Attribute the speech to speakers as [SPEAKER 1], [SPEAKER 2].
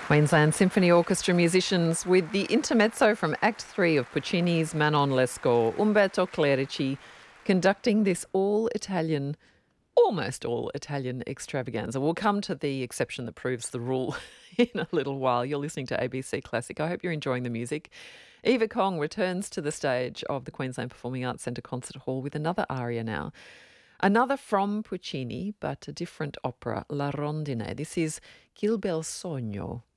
[SPEAKER 1] Queensland Symphony Orchestra musicians with the intermezzo from Act 3 of Puccini's Manon Lescaut, Umberto Clerici, conducting this almost all Italian extravaganza. We'll come to the exception that proves the rule in a little while. You're listening to ABC Classic. I hope you're enjoying the music. Eva Kong returns to the stage of the Queensland Performing Arts Centre Concert Hall with another aria now. Another from Puccini, but a different opera, La Rondine. This is Qu'il bel sogno.